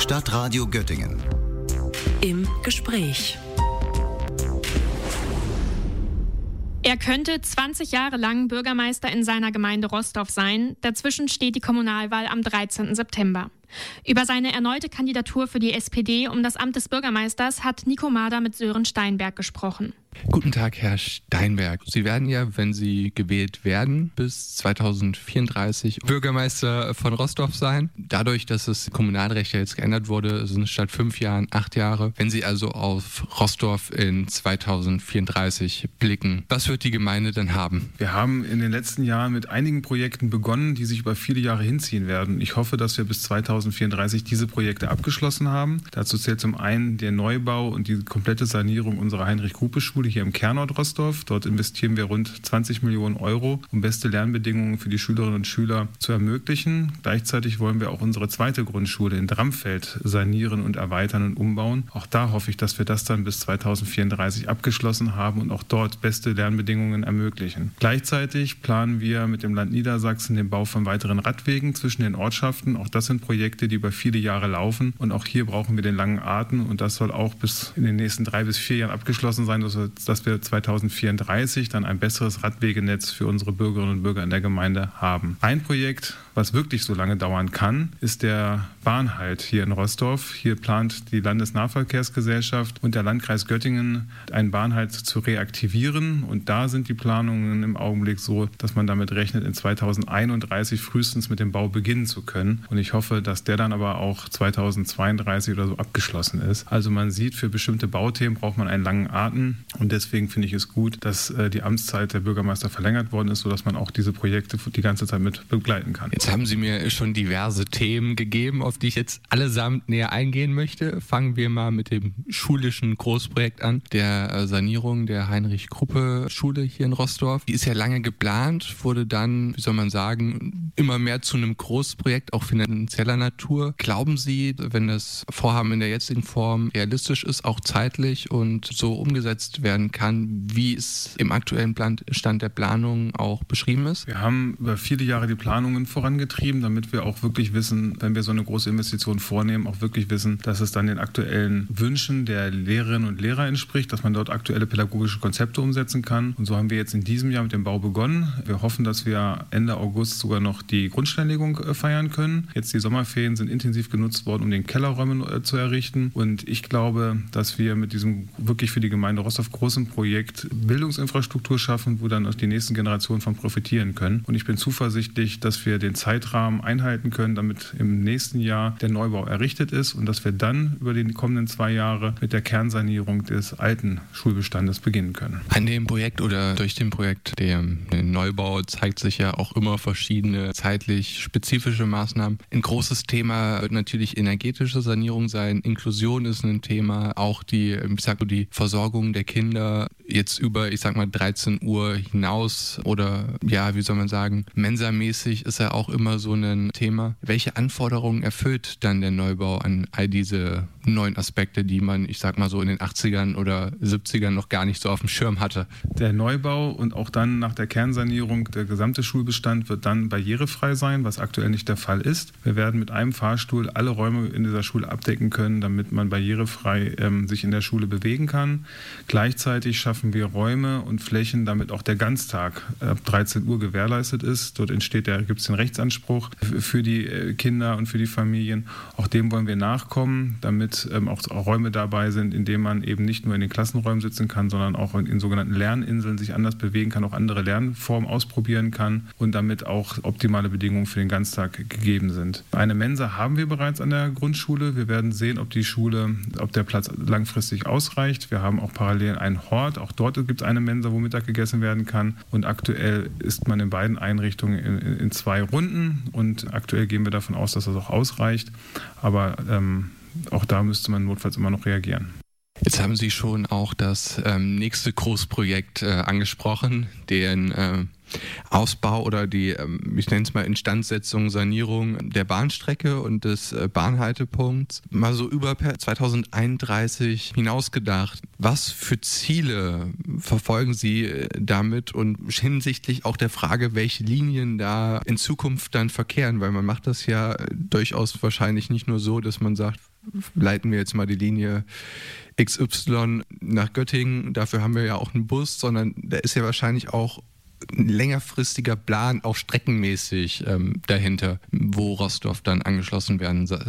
Stadtradio Göttingen. Im Gespräch. Er könnte 20 Jahre lang Bürgermeister in seiner Gemeinde Rostorf sein. Dazwischen steht die Kommunalwahl am 13. September. Über seine erneute Kandidatur für die SPD um das Amt des Bürgermeisters hat Nico Mader mit Sören Steinberg gesprochen. Guten Tag, Herr Steinberg. Sie werden ja, wenn Sie gewählt werden, bis 2034 Bürgermeister von Rostorf sein. Dadurch, dass das Kommunalrecht ja jetzt geändert wurde, sind es statt 5 Jahren 8 Jahre. Wenn Sie also auf Rostorf in 2034 blicken, was wird die Gemeinde dann haben? Wir haben in den letzten Jahren mit einigen Projekten begonnen, die sich über viele Jahre hinziehen werden. Ich hoffe, dass wir bis 2034 diese Projekte abgeschlossen haben. Dazu zählt zum einen der Neubau und die komplette Sanierung unserer Heinrich-Gruppe-Schule hier im Kernort Rostorf. Dort investieren wir rund 20 Millionen Euro, um beste Lernbedingungen für die Schülerinnen und Schüler zu ermöglichen. Gleichzeitig wollen wir auch unsere zweite Grundschule in Dramfeld sanieren und erweitern und umbauen. Auch da hoffe ich, dass wir das dann bis 2034 abgeschlossen haben und auch dort beste Lernbedingungen ermöglichen. Gleichzeitig planen wir mit dem Land Niedersachsen den Bau von weiteren Radwegen zwischen den Ortschaften. Auch das sind Projekte, die über viele Jahre laufen und auch hier brauchen wir den langen Atem und das soll auch bis in den nächsten 3 bis 4 Jahren abgeschlossen sein, dass wir 2034 dann ein besseres Radwegenetz für unsere Bürgerinnen und Bürger in der Gemeinde haben. Ein Projekt, was wirklich so lange dauern kann, ist der Bahnhalt hier in Rostorf. Hier plant die Landesnahverkehrsgesellschaft und der Landkreis Göttingen, einen Bahnhalt zu reaktivieren. Und da sind die Planungen im Augenblick so, dass man damit rechnet, in 2031 frühestens mit dem Bau beginnen zu können. Und ich hoffe, dass der dann aber auch 2032 oder so abgeschlossen ist. Also man sieht, für bestimmte Bauthemen braucht man einen langen Atem. Und deswegen finde ich es gut, dass die Amtszeit der Bürgermeister verlängert worden ist, sodass man auch diese Projekte die ganze Zeit mit begleiten kann. Jetzt haben Sie mir schon diverse Themen gegeben, auf die ich jetzt allesamt näher eingehen möchte. Fangen wir mal mit dem schulischen Großprojekt an, der Sanierung der Heinrich-Gruppe-Schule hier in Rostorf. Die ist ja lange geplant, wurde dann, wie soll man sagen, immer mehr zu einem Großprojekt, auch finanzieller Natur. Glauben Sie, wenn das Vorhaben in der jetzigen Form realistisch ist, auch zeitlich und so umgesetzt werden kann, wie es im aktuellen Stand der Planung auch beschrieben ist? Wir haben über viele Jahre die Planungen vorangetrieben, damit wir auch wirklich wissen, wenn wir so eine große Investition vornehmen, auch wirklich wissen, dass es dann den aktuellen Wünschen der Lehrerinnen und Lehrer entspricht, dass man dort aktuelle pädagogische Konzepte umsetzen kann. Und so haben wir jetzt in diesem Jahr mit dem Bau begonnen. Wir hoffen, dass wir Ende August sogar noch die Grundsteinlegung feiern können. Jetzt die Sommerferien sind intensiv genutzt worden, um den Kellerräume zu errichten. Und ich glaube, dass wir mit diesem wirklich für die Gemeinde Rostorf großen Projekt Bildungsinfrastruktur schaffen, wo dann auch die nächsten Generationen von profitieren können. Und ich bin zuversichtlich, dass wir den Zeitrahmen einhalten können, damit im nächsten Jahr der Neubau errichtet ist und dass wir dann über die kommenden 2 Jahre mit der Kernsanierung des alten Schulbestandes beginnen können. An dem Projekt oder durch den Projekt, der Neubau, zeigt sich ja auch immer verschiedene zeitlich spezifische Maßnahmen. Ein großes Thema wird natürlich energetische Sanierung sein. Inklusion ist ein Thema, auch die Versorgung der Kinder jetzt über, 13 Uhr hinaus oder wie soll man sagen, mensamäßig ist ja auch immer so ein Thema. Welche Anforderungen erfüllt dann der Neubau an all diese neuen Aspekte, die man, so in den 80ern oder 70ern noch gar nicht so auf dem Schirm hatte? Der Neubau und auch dann nach der Kernsanierung der gesamte Schulbestand wird dann barrierefrei sein, was aktuell nicht der Fall ist. Wir werden mit einem Fahrstuhl alle Räume in dieser Schule abdecken können, damit man barrierefrei sich in der Schule bewegen kann. Gleichzeitig schaffen wir Räume und Flächen, damit auch der Ganztag ab 13 Uhr gewährleistet ist. Dort gibt es den Rechtsanspruch für die Kinder und für die Familien. Auch dem wollen wir nachkommen, damit auch Räume dabei sind, in denen man eben nicht nur in den Klassenräumen sitzen kann, sondern auch in sogenannten Lerninseln sich anders bewegen kann, auch andere Lernformen ausprobieren kann und damit auch optimale Bedingungen für den Ganztag gegeben sind. Eine Mensa haben wir bereits an der Grundschule. Wir werden sehen, ob der Platz langfristig ausreicht. Wir haben auch parallel einen Hort. Auch dort gibt es eine Mensa, wo Mittag gegessen werden kann. Und aktuell isst man in beiden Einrichtungen in 2 Runden. Und aktuell gehen wir davon aus, dass das auch ausreicht. Aber auch da müsste man notfalls immer noch reagieren. Jetzt haben Sie schon auch das nächste Großprojekt angesprochen, den Ausbau oder die, ich nenne es mal Instandsetzung, Sanierung der Bahnstrecke und des Bahnhaltepunkts mal so über 2031 hinausgedacht. Was für Ziele verfolgen Sie damit und hinsichtlich auch der Frage, welche Linien da in Zukunft dann verkehren? Weil man macht das ja durchaus wahrscheinlich nicht nur so, dass man sagt, leiten wir jetzt mal die Linie XY nach Göttingen, dafür haben wir ja auch einen Bus, sondern da ist ja wahrscheinlich auch ein längerfristiger Plan, auch streckenmäßig dahinter, wo Rostorf dann angeschlossen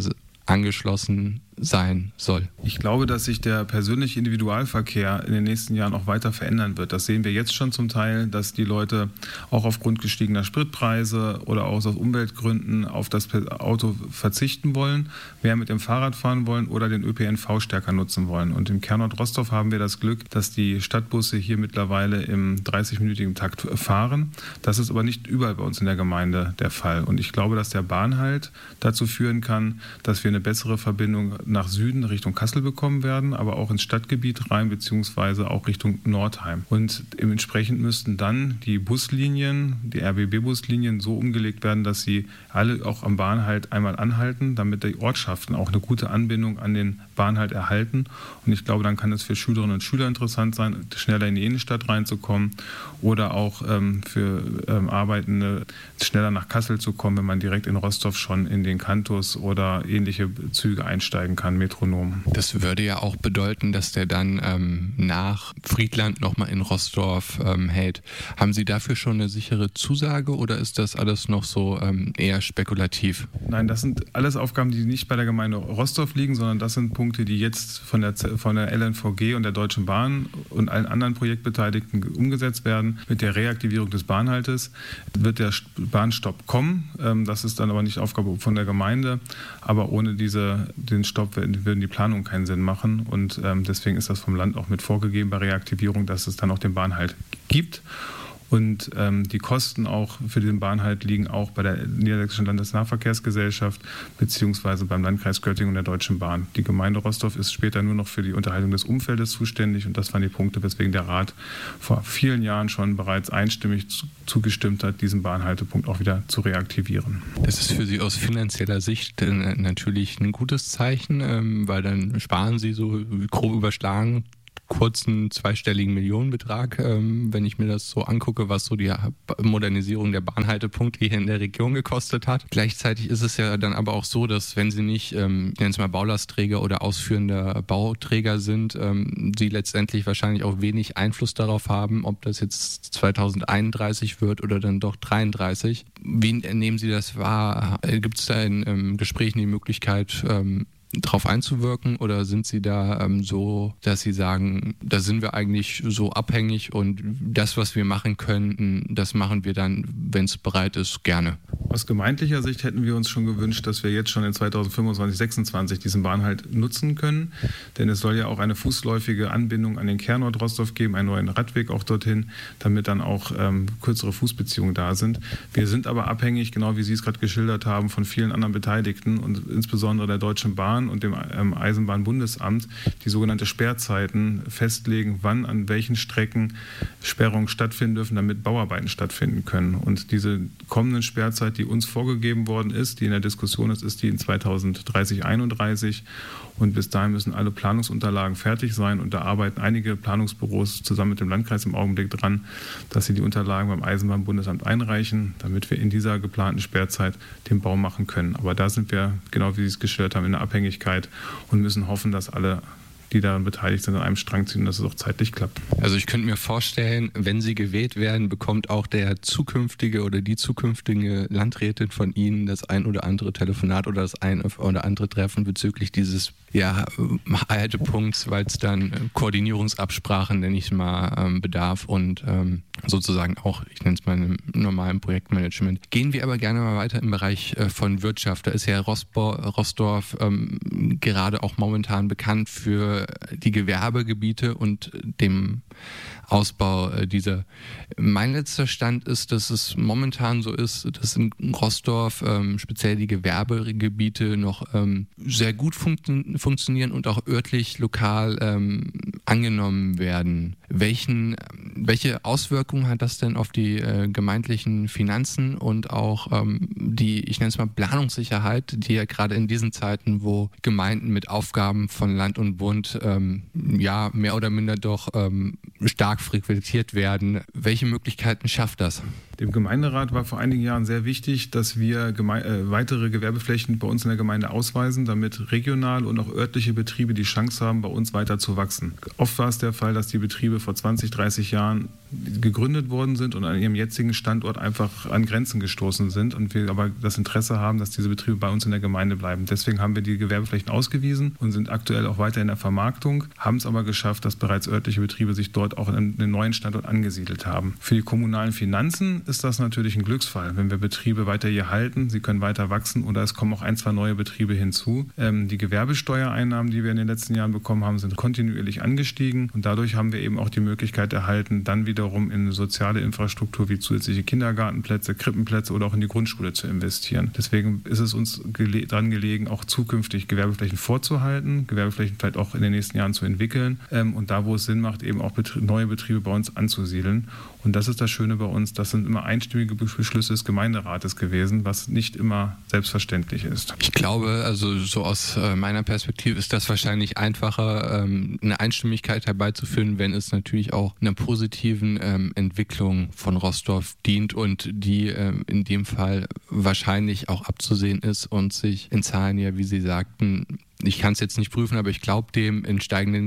sein soll. Ich glaube, dass sich der persönliche Individualverkehr in den nächsten Jahren auch weiter verändern wird. Das sehen wir jetzt schon zum Teil, dass die Leute auch aufgrund gestiegener Spritpreise oder auch aus Umweltgründen auf das Auto verzichten wollen, mehr mit dem Fahrrad fahren wollen oder den ÖPNV stärker nutzen wollen. Und im Kernort Rostorf haben wir das Glück, dass die Stadtbusse hier mittlerweile im 30-minütigen Takt fahren. Das ist aber nicht überall bei uns in der Gemeinde der Fall. Und ich glaube, dass der Bahnhalt dazu führen kann, dass wir eine bessere Verbindung nach Süden Richtung Kassel bekommen werden, aber auch ins Stadtgebiet rein, beziehungsweise auch Richtung Nordheim. Und dementsprechend müssten dann die Buslinien, die RBB-Buslinien so umgelegt werden, dass sie alle auch am Bahnhalt einmal anhalten, damit die Ortschaften auch eine gute Anbindung an den Bahnhalt erhalten. Und ich glaube, dann kann es für Schülerinnen und Schüler interessant sein, schneller in die Innenstadt reinzukommen oder auch für Arbeitende schneller nach Kassel zu kommen, wenn man direkt in Rostorf schon in den Cantus oder ähnliche Züge einsteigen kann, Metronom. Das würde ja auch bedeuten, dass der dann nach Friedland nochmal in Rostorf hält. Haben Sie dafür schon eine sichere Zusage oder ist das alles noch so eher spekulativ? Nein, das sind alles Aufgaben, die nicht bei der Gemeinde Rostorf liegen, sondern das sind Punkte, die jetzt von der LNVG und der Deutschen Bahn und allen anderen Projektbeteiligten umgesetzt werden. Mit der Reaktivierung des Bahnhaltes wird der Bahnstopp kommen. Das ist dann aber nicht Aufgabe von der Gemeinde. Aber ohne den Stopp würden die Planungen keinen Sinn machen. Und deswegen ist das vom Land auch mit vorgegeben bei Reaktivierung, dass es dann auch den Bahnhalt gibt. Und die Kosten auch für den Bahnhalt liegen auch bei der Niedersächsischen Landesnahverkehrsgesellschaft beziehungsweise beim Landkreis Göttingen und der Deutschen Bahn. Die Gemeinde Rostorf ist später nur noch für die Unterhaltung des Umfeldes zuständig und das waren die Punkte, weswegen der Rat vor vielen Jahren schon bereits einstimmig zugestimmt hat, diesen Bahnhaltepunkt auch wieder zu reaktivieren. Das ist für Sie aus finanzieller Sicht natürlich ein gutes Zeichen, weil dann sparen Sie so grob überschlagen kurzen zweistelligen Millionenbetrag, wenn ich mir das so angucke, was so die Modernisierung der Bahnhaltepunkte hier in der Region gekostet hat. Gleichzeitig ist es ja dann aber auch so, dass wenn Sie nicht, ich nenne es mal Baulastträger oder ausführender Bauträger sind, Sie letztendlich wahrscheinlich auch wenig Einfluss darauf haben, ob das jetzt 2031 wird oder dann doch 33. Wie nehmen Sie das wahr? Gibt es da in Gesprächen die Möglichkeit, drauf einzuwirken oder sind Sie da so, dass Sie sagen, da sind wir eigentlich so abhängig und das, was wir machen könnten, das machen wir dann, wenn es bereit ist, gerne? Aus gemeindlicher Sicht hätten wir uns schon gewünscht, dass wir jetzt schon in 2025, 2026 diesen Bahnhalt nutzen können, denn es soll ja auch eine fußläufige Anbindung an den Kernort Rostorf geben, einen neuen Radweg auch dorthin, damit dann auch kürzere Fußbeziehungen da sind. Wir sind aber abhängig, genau wie Sie es gerade geschildert haben, von vielen anderen Beteiligten und insbesondere der Deutschen Bahn und dem Eisenbahnbundesamt, die sogenannte Sperrzeiten festlegen, wann an welchen Strecken Sperrungen stattfinden dürfen, damit Bauarbeiten stattfinden können. Und diese kommenden Sperrzeit, die uns vorgegeben worden ist, die in der Diskussion ist die in 2030, 31. Und bis dahin müssen alle Planungsunterlagen fertig sein. Und da arbeiten einige Planungsbüros zusammen mit dem Landkreis im Augenblick dran, dass sie die Unterlagen beim Eisenbahnbundesamt einreichen, damit wir in dieser geplanten Sperrzeit den Bau machen können. Aber da sind wir, genau wie Sie es geschildert haben, in der Abhängigkeit und müssen hoffen, dass alle, die daran beteiligt sind, an einem Strang ziehen und dass es auch zeitlich klappt. Also ich könnte mir vorstellen, wenn Sie gewählt werden, bekommt auch der zukünftige oder die zukünftige Landrätin von Ihnen das ein oder andere Telefonat oder das ein oder andere Treffen bezüglich dieses Haltepunkts, weil es dann Koordinierungsabsprachen, nenne ich es mal, bedarf und sozusagen auch, ich nenne es mal, im normalen Projektmanagement. Gehen wir aber gerne mal weiter im Bereich von Wirtschaft. Da ist ja Rostorf gerade auch momentan bekannt für für die Gewerbegebiete und dem Ausbau dieser. Mein letzter Stand ist, dass es momentan so ist, dass in Roßdorf speziell die Gewerbegebiete noch sehr gut funktionieren und auch örtlich, lokal angenommen werden. Welche Auswirkungen hat das denn auf die gemeindlichen Finanzen und auch die, ich nenne es mal, Planungssicherheit, die ja gerade in diesen Zeiten, wo Gemeinden mit Aufgaben von Land und Bund mehr oder minder doch stark frequentiert werden. Welche Möglichkeiten schafft das? Dem Gemeinderat war vor einigen Jahren sehr wichtig, dass wir weitere Gewerbeflächen bei uns in der Gemeinde ausweisen, damit regional und auch örtliche Betriebe die Chance haben, bei uns weiter zu wachsen. Oft war es der Fall, dass die Betriebe vor 20, 30 Jahren gegründet worden sind und an ihrem jetzigen Standort einfach an Grenzen gestoßen sind und wir aber das Interesse haben, dass diese Betriebe bei uns in der Gemeinde bleiben. Deswegen haben wir die Gewerbeflächen ausgewiesen und sind aktuell auch weiter in der Vermarktung, haben es aber geschafft, dass bereits örtliche Betriebe sich dort auch in einen neuen Standort angesiedelt haben. Für die kommunalen Finanzen ist das natürlich ein Glücksfall, wenn wir Betriebe weiter hier halten, sie können weiter wachsen oder es kommen auch 1, 2 neue Betriebe hinzu. Die Gewerbesteuereinnahmen, die wir in den letzten Jahren bekommen haben, sind kontinuierlich angestiegen und dadurch haben wir eben auch die Möglichkeit erhalten, dann wiederum in soziale Infrastruktur wie zusätzliche Kindergartenplätze, Krippenplätze oder auch in die Grundschule zu investieren. Deswegen ist es uns daran gelegen, auch zukünftig Gewerbeflächen vorzuhalten, Gewerbeflächen vielleicht auch in den nächsten Jahren zu entwickeln und da, wo es Sinn macht, eben auch neue Betriebe bei uns anzusiedeln. Und das ist das Schöne bei uns, das sind immer einstimmige Beschlüsse des Gemeinderates gewesen, was nicht immer selbstverständlich ist. Ich glaube, also so aus meiner Perspektive ist das wahrscheinlich einfacher, eine Einstimmigkeit herbeizuführen, wenn es natürlich auch einer positiven Entwicklung von Roßdorf dient und die in dem Fall wahrscheinlich auch abzusehen ist und sich in Zahlen ja, wie Sie sagten, ich kann es jetzt nicht prüfen, aber ich glaube, dem in steigenden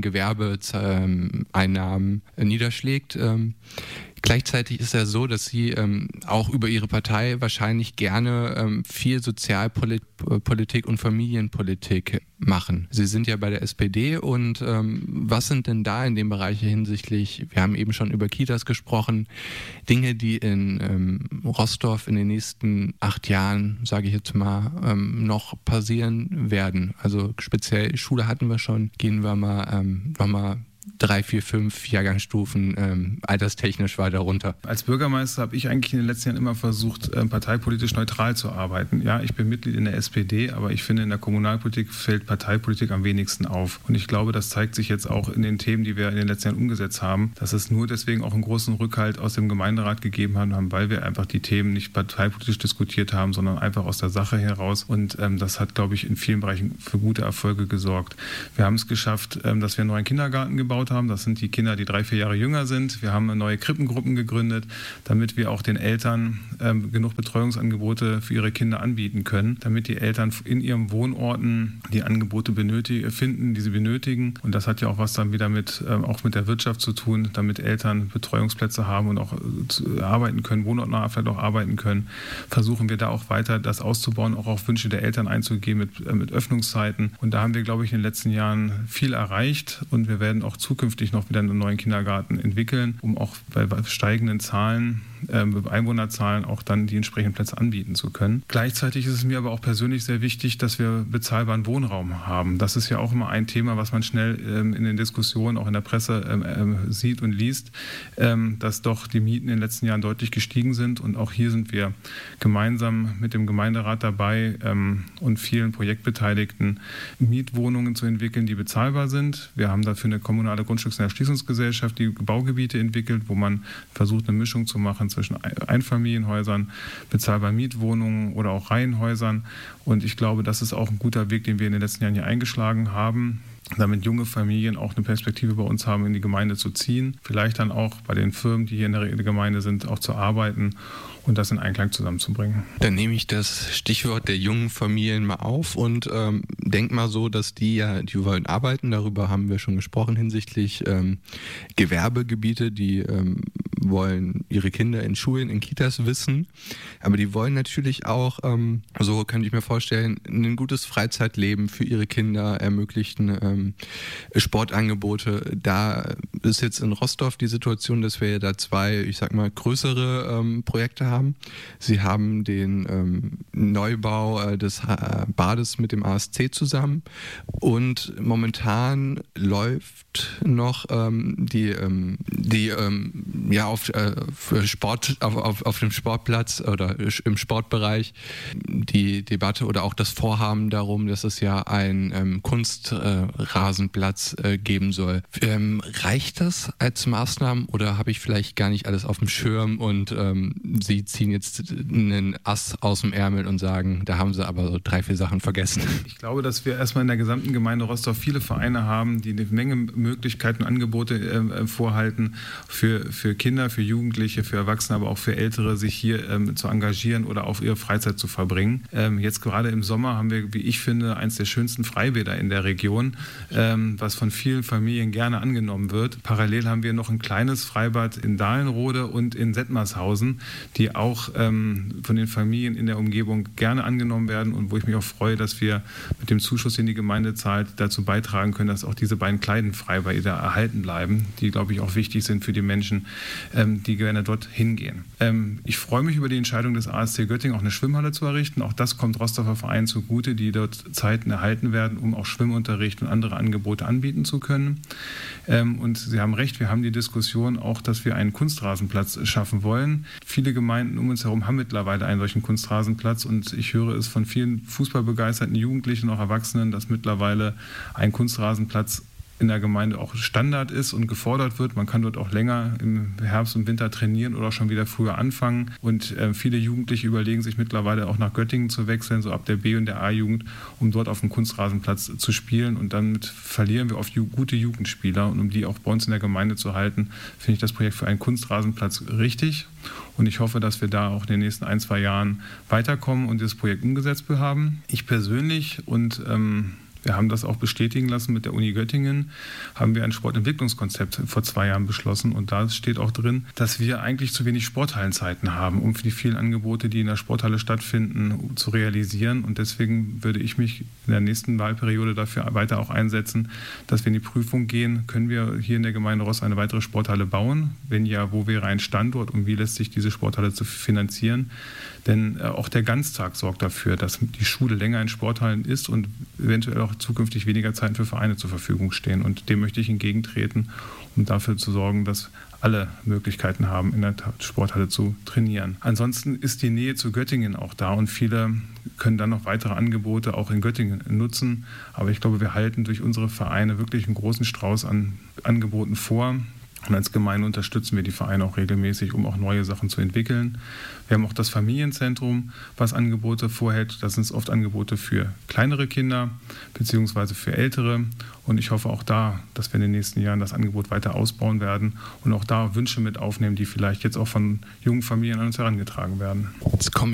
Gewerbeeinnahmen niederschlägt. Gleichzeitig ist ja so, dass Sie auch über Ihre Partei wahrscheinlich gerne viel Sozialpolitik und Familienpolitik machen. Sie sind ja bei der SPD und was sind denn da in dem Bereich hinsichtlich, wir haben eben schon über Kitas gesprochen, Dinge, die in Roßdorf in den nächsten 8 Jahren, sage ich jetzt mal, noch passieren werden. Also speziell Schule hatten wir schon, gehen wir mal nochmal 3, 4, 5 Jahrgangsstufen alterstechnisch weiter runter. Als Bürgermeister habe ich eigentlich in den letzten Jahren immer versucht, parteipolitisch neutral zu arbeiten. Ja, ich bin Mitglied in der SPD, aber ich finde, in der Kommunalpolitik fällt Parteipolitik am wenigsten auf. Und ich glaube, das zeigt sich jetzt auch in den Themen, die wir in den letzten Jahren umgesetzt haben, dass es nur deswegen auch einen großen Rückhalt aus dem Gemeinderat gegeben haben, weil wir einfach die Themen nicht parteipolitisch diskutiert haben, sondern einfach aus der Sache heraus. Und das hat, glaube ich, in vielen Bereichen für gute Erfolge gesorgt. Wir haben es geschafft, dass wir einen neuen Kindergarten gebaut haben. Das sind die Kinder, die 3, 4 Jahre jünger sind. Wir haben neue Krippengruppen gegründet, damit wir auch den Eltern genug Betreuungsangebote für ihre Kinder anbieten können, damit die Eltern in ihren Wohnorten die Angebote finden, die sie benötigen. Und das hat ja auch was dann wieder auch mit der Wirtschaft zu tun, damit Eltern Betreuungsplätze haben und auch arbeiten können, wohnortnah vielleicht auch arbeiten können. Versuchen wir da auch weiter das auszubauen, auch auf Wünsche der Eltern einzugehen mit Öffnungszeiten. Und da haben wir, glaube ich, in den letzten Jahren viel erreicht und wir werden auch zukünftig noch wieder einen neuen Kindergarten entwickeln, um auch bei steigenden Zahlen, Einwohnerzahlen auch dann die entsprechenden Plätze anbieten zu können. Gleichzeitig ist es mir aber auch persönlich sehr wichtig, dass wir bezahlbaren Wohnraum haben. Das ist ja auch immer ein Thema, was man schnell in den Diskussionen, auch in der Presse sieht und liest, dass doch die Mieten in den letzten Jahren deutlich gestiegen sind und auch hier sind wir gemeinsam mit dem Gemeinderat dabei und vielen Projektbeteiligten Mietwohnungen zu entwickeln, die bezahlbar sind. Wir haben dafür eine kommunale Grundstücks- und Erschließungsgesellschaft, die Baugebiete entwickelt, wo man versucht, eine Mischung zu machen zwischen Einfamilienhäusern, bezahlbaren Mietwohnungen oder auch Reihenhäusern. Und ich glaube, das ist auch ein guter Weg, den wir in den letzten Jahren hier eingeschlagen haben, damit junge Familien auch eine Perspektive bei uns haben, in die Gemeinde zu ziehen. Vielleicht dann auch bei den Firmen, die hier in der Gemeinde sind, auch zu arbeiten und das in Einklang zusammenzubringen. Dann nehme ich das Stichwort der jungen Familien mal auf und denke mal so, dass die wollen arbeiten, darüber haben wir schon gesprochen hinsichtlich Gewerbegebiete, die wollen ihre Kinder in Schulen, in Kitas wissen, aber die wollen natürlich auch, so kann ich mir vorstellen, ein gutes Freizeitleben für ihre Kinder ermöglichen, Sportangebote. Da ist jetzt in Rostorf die Situation, dass wir da zwei, ich sag mal, größere Projekte haben. Sie haben den Neubau des Bades mit dem ASC zusammen und momentan läuft noch für Sport auf dem Sportplatz oder im Sportbereich die Debatte oder auch das Vorhaben darum, dass es ja einen Kunstrasenplatz geben soll. Reicht das als Maßnahmen oder habe ich vielleicht gar nicht alles auf dem Schirm und Sie ziehen jetzt einen Ass aus dem Ärmel und sagen, da haben Sie aber so 3-4 Sachen vergessen? Ich glaube, dass wir erstmal in der gesamten Gemeinde Rostorf viele Vereine haben, die eine Menge Möglichkeiten und Angebote vorhalten für Kinder, für Jugendliche, für Erwachsene, aber auch für Ältere, sich hier zu engagieren oder auf ihre Freizeit zu verbringen. Jetzt gerade im Sommer haben wir, wie ich finde, eines der schönsten Freibäder in der Region, was von vielen Familien gerne angenommen wird. Parallel haben wir noch ein kleines Freibad in Dahlenrode und in Settmarshausen, die auch von den Familien in der Umgebung gerne angenommen werden und wo ich mich auch freue, dass wir mit dem Zuschuss, den die Gemeinde zahlt, dazu beitragen können, dass auch diese beiden kleinen Freibäder erhalten bleiben, die, glaube ich, auch wichtig sind für die Menschen, die gerne dort hingehen. Ich freue mich über die Entscheidung des ASC Göttingen, auch eine Schwimmhalle zu errichten. Auch das kommt Rostorfer Vereinen zugute, die dort Zeiten erhalten werden, um auch Schwimmunterricht und andere Angebote anbieten zu können. Und Sie haben recht, wir haben die Diskussion auch, dass wir einen Kunstrasenplatz schaffen wollen. Viele Gemeinden um uns herum haben mittlerweile einen solchen Kunstrasenplatz und ich höre es von vielen fußballbegeisterten Jugendlichen, auch Erwachsenen, dass mittlerweile ein Kunstrasenplatz in der Gemeinde auch Standard ist und gefordert wird. Man kann dort auch länger im Herbst und Winter trainieren oder auch schon wieder früher anfangen. Und viele Jugendliche überlegen sich mittlerweile auch nach Göttingen zu wechseln, so ab der B- und der A-Jugend, um dort auf dem Kunstrasenplatz zu spielen. Und damit verlieren wir oft gute Jugendspieler. Und um die auch bei uns in der Gemeinde zu halten, finde ich das Projekt für einen Kunstrasenplatz richtig. Und ich hoffe, dass wir da auch in den nächsten 1-2 Jahren weiterkommen und dieses Projekt umgesetzt haben. Ich persönlich und wir haben das auch bestätigen lassen mit der Uni Göttingen, haben wir ein Sportentwicklungskonzept vor 2 Jahren beschlossen und da steht auch drin, dass wir eigentlich zu wenig Sporthallenzeiten haben, um für die vielen Angebote, die in der Sporthalle stattfinden, zu realisieren und deswegen würde ich mich in der nächsten Wahlperiode dafür weiter auch einsetzen, dass wir in die Prüfung gehen, können wir hier in der Gemeinde Ross eine weitere Sporthalle bauen? Wenn ja, wo wäre ein Standort und wie lässt sich diese Sporthalle zu finanzieren? Denn auch der Ganztag sorgt dafür, dass die Schule länger in Sporthallen ist und eventuell auch zukünftig weniger Zeiten für Vereine zur Verfügung stehen. Und dem möchte ich entgegentreten, um dafür zu sorgen, dass alle Möglichkeiten haben, in der Sporthalle zu trainieren. Ansonsten ist die Nähe zu Göttingen auch da und viele können dann noch weitere Angebote auch in Göttingen nutzen. Aber ich glaube, wir halten durch unsere Vereine wirklich einen großen Strauß an Angeboten vor. Und als Gemeinde unterstützen wir die Vereine auch regelmäßig, um auch neue Sachen zu entwickeln. Wir haben auch das Familienzentrum, was Angebote vorhält. Das sind oft Angebote für kleinere Kinder bzw. für Ältere. Und ich hoffe auch da, dass wir in den nächsten Jahren das Angebot weiter ausbauen werden und auch da Wünsche mit aufnehmen, die vielleicht jetzt auch von jungen Familien an uns herangetragen werden. Jetzt kommen